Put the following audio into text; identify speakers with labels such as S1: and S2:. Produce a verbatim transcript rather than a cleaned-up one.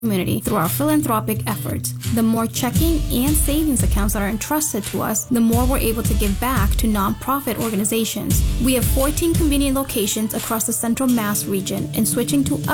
S1: community through our philanthropic efforts. The more checking and savings accounts that are entrusted to us, the more we're able to give back to nonprofit organizations. We have fourteen convenient locations across the Central Mass region, and switching to